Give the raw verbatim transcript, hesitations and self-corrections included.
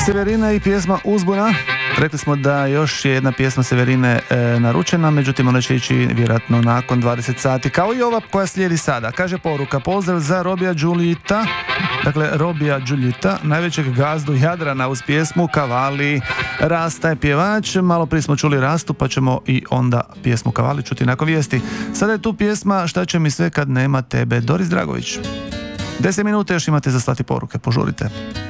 Severina i pjesma Uzbuna. Rekli smo da još je jedna pjesma Severine e, naručena, međutim ona će ići vjerojatno nakon dvadeset sati, kao i ova koja slijedi sada. Kaže poruka: pozdrav za Robija Đulita, dakle Robija Đulita, najvećeg gazdu Jadrana, uz pjesmu Kavali. Rasta je pjevač, malo prije smo čuli Rastu, pa ćemo i onda pjesmu Kavali čuti nakon vijesti. Sada je tu pjesma Šta će mi sve kad nema tebe, Doris Dragović. Deset minuta još imate za slati poruke, požurite.